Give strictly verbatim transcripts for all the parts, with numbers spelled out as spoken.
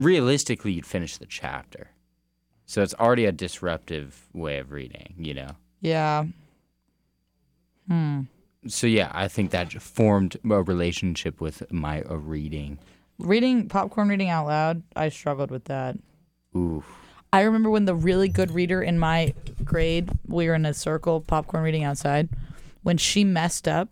realistically, you'd finish the chapter. So it's already a disruptive way of reading, you know? Yeah. Hmm. So, yeah, I think that formed a relationship with my uh, reading. Reading, popcorn reading out loud, I struggled with that. Ooh. I remember when the really good reader in my grade, we were in a circle, popcorn reading outside, when she messed up.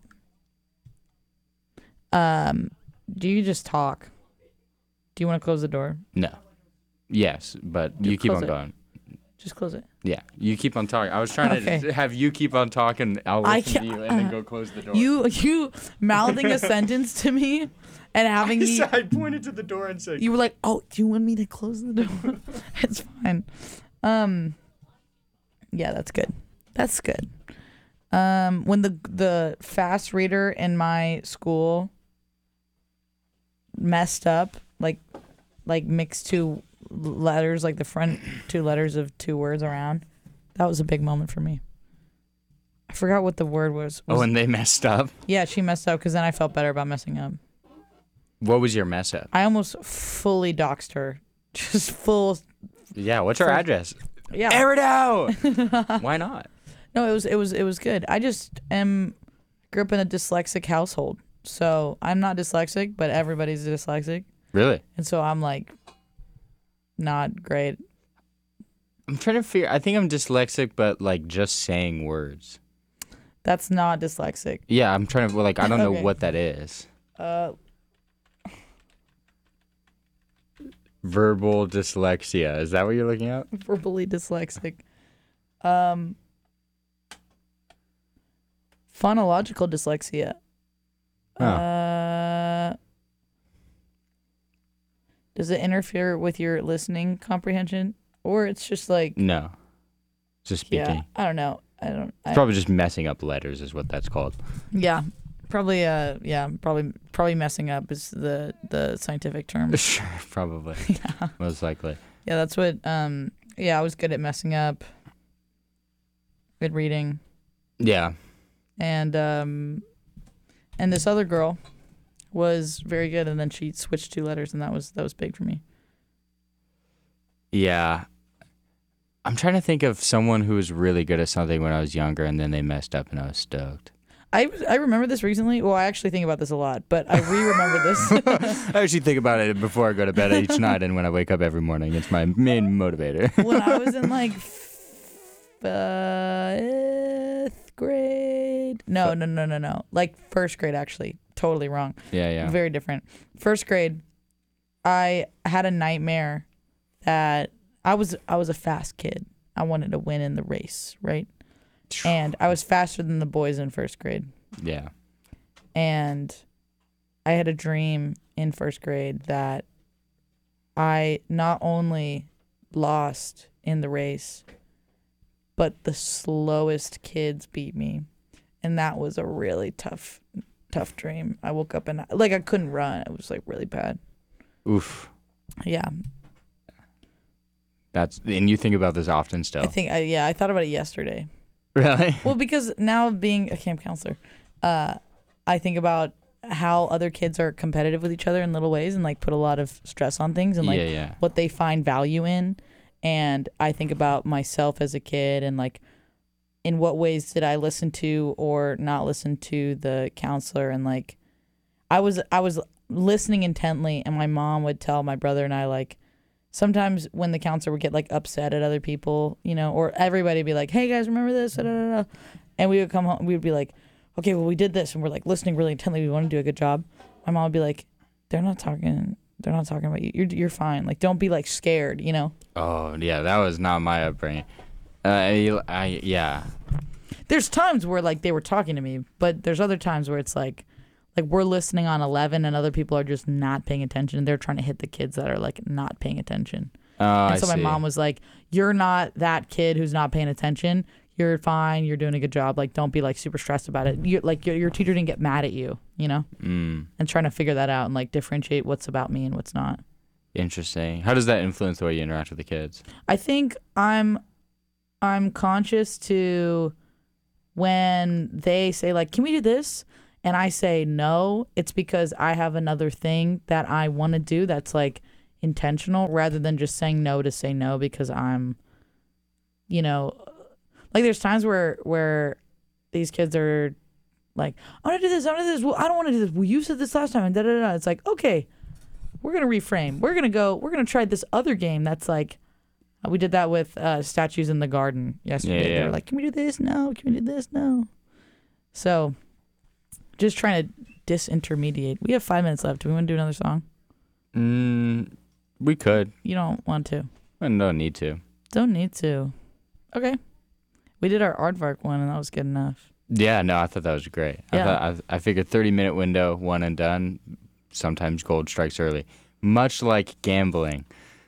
Um, do you just talk? Do you want to close the door? No. Yes, but you keep on it. going. Just close it. Yeah, you keep on talking. I was trying Okay. to have you keep on talking. I'll I listen to can't- you and then go close the door. You you mouthing a sentence to me and having me. I pointed to the door and said, You were like, "Oh, do you want me to close the door?" It's fine. Um. Yeah, that's good. That's good. Um, when the the fast reader in my school messed up, like like mixed two letters, like the front two letters of two words around, that was a big moment for me. I forgot what the word was. was oh, and they messed up? yeah, she messed up because then I felt better about messing up. What was your mess up? I almost fully doxed her. Just full. Yeah, what's her For- address? Yeah. Air it out! Why not? No, it was it was it was good. I just am grew up in a dyslexic household, so I'm not dyslexic, but everybody's dyslexic, Really? and so I'm like not great. I'm trying to figure. I think I'm dyslexic, but like just saying words. That's not dyslexic. Yeah, I'm trying to. Well, like I don't know Okay. what that is. Uh, Verbal dyslexia. Is that what you're looking at? verbally dyslexic. Um, phonological dyslexia. Oh. Uh, does it interfere with your listening comprehension, or it's just like No. Just speaking. yeah? I don't know. I don't. I, Probably just messing up letters is what that's called. yeah, probably. Uh, yeah, probably. Probably messing up is the the scientific term. Sure, probably. Yeah. Most likely. Yeah, that's what. Um, yeah, I was good at messing up. Good reading, Yeah. and um, and this other girl was very good, and then she switched two letters, and that was that was big for me. Yeah. I'm trying to think of someone who was really good at something when I was younger and then they messed up and I was stoked. I was- I remember this recently. Well, I actually think about this a lot, but I re-remember this. I actually think about it before I go to bed each night and when I wake up every morning. It's my main motivator. When I was in like fifth grade. No, no, no, no, no. Like first grade, actually. Totally wrong. Yeah, yeah. Very different. First grade, I had a nightmare that I was I was a fast kid. I wanted to win in the race, right? And I was faster than the boys in first grade. Yeah. And I had a dream in first grade that I not only lost in the race, but the slowest kids beat me. And that was a really tough, tough dream. I woke up and, like, I couldn't run. It was, like, really bad. Oof. Yeah. That's and you think about this often still. I think, I, yeah, I thought about it yesterday. Really? Well, because now being a camp counselor, uh, I think about how other kids are competitive with each other in little ways and like put a lot of stress on things and like Yeah, yeah. what they find value in. And I think about myself as a kid and like in what ways did I listen to or not listen to the counselor, and like I was I was listening intently, and my mom would tell my brother and I like sometimes when the counselor would get like upset at other people, you know, or everybody would be like, "Hey guys, remember this?" Da, da, da, da. And we would come home, we would be like, "Okay, well we did this," and we're like listening really intently. We want to do a good job. My mom would be like, "They're not talking. They're not talking about you. You're you're fine. Like don't be like scared, you know." Oh, yeah, that was not my upbringing. Uh, I, I yeah. There's times where like they were talking to me, but there's other times where it's like, like we're listening on eleven and other people are just not paying attention. They're trying to hit the kids that are like not paying attention. Oh, and I so my see. mom was like, "You're not that kid who's not paying attention. You're fine. You're doing a good job. Like don't be like super stressed about it. You like your your teacher didn't get mad at you, you know." Mm, And trying to figure that out and like differentiate what's about me and what's not. interesting. How does that influence the way you interact with the kids? I think I'm I'm conscious to when they say like, "Can we do this?" and I say no, it's because I have another thing that I want to do that's like intentional rather than just saying no to say no because I'm, you know, like there's times where where these kids are like, I want to do this, I want to do this. Well, I don't want to do this. Well, you said this last time, and da da da. It's like, okay, we're gonna reframe. We're gonna go. We're gonna try this other game that's like, we did that with uh, statues in the garden yesterday. Yeah, yeah. They were like, can we do this? No. Can we do this? No. So, just trying to disintermediate. We have five minutes left. Do we want to do another song? Mm, we could. You don't want to. I don't need to. Don't need to. Okay. We did our Aardvark one, and that was good enough. Yeah, no, I thought that was great. Yeah. I thought I, I figured thirty minute window, one and done. Sometimes gold strikes early, much like gambling.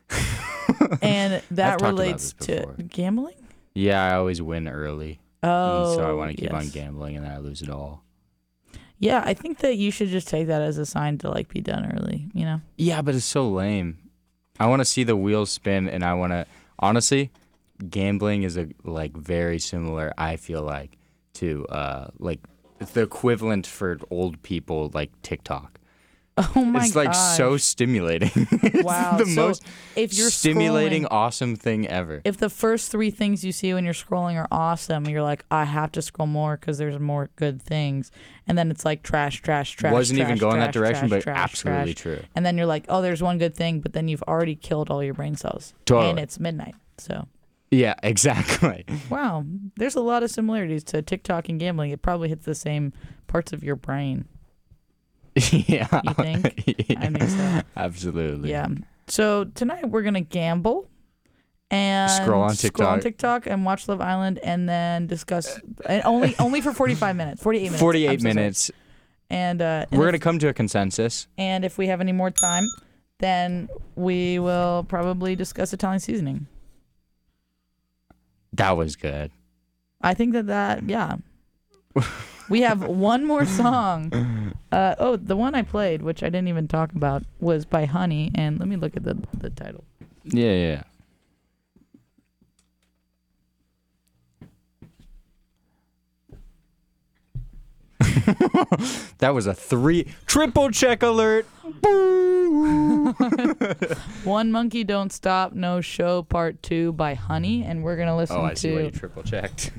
And I've that talked about relates this to before. gambling? Yeah, I always win early, Oh, and so I want to keep yes. on gambling, and then I lose it all. Yeah, I think that you should just take that as a sign to like be done early, you know? Yeah, but it's so lame. I want to see the wheels spin, and I want to honestly, gambling is a like very similar. I feel like to uh like it's the equivalent for old people like TikTok. Oh my It's like gosh. so stimulating. It's Wow. the So most if you're stimulating, scrolling- awesome thing ever. If the first three things you see when you're scrolling are awesome, you're like, I have to scroll more because there's more good things. And then it's like trash, trash, trash. Wasn't trash, even going trash, that direction, trash, but trash, absolutely trash. true. And then you're like, oh, there's one good thing, but then you've already killed all your brain cells. Totally. And it's midnight. So, Yeah, exactly. wow, there's a lot of similarities to TikTok and gambling. It probably hits the same parts of your brain. Yeah. You think? Yeah, I think so. absolutely. Yeah. So tonight we're gonna gamble and Scroll on scroll on TikTok. TikTok and watch Love Island and then discuss and only only for forty-five minutes, forty-eight minutes. I'm forty-eight so sorry. minutes. And uh, and We're if, going to come to a consensus. and if we have any more time, then we will probably discuss Italian seasoning. That was good. I think that that yeah. We have one more song. Uh, oh, the one I played, which I didn't even talk about, was by Honey. And let me look at the the title. Yeah, yeah. That was a three triple check alert. Boo! One Monkey Don't Stop No Show Part Two by Honey, and we're gonna listen Oh, I see why to. you triple checked.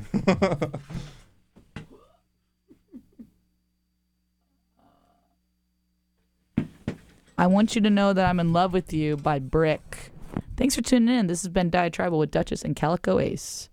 I Want You to Know That I'm in Love with You by Brick. Thanks for tuning in. This has been Diatribal with Duchess and Calico Ace.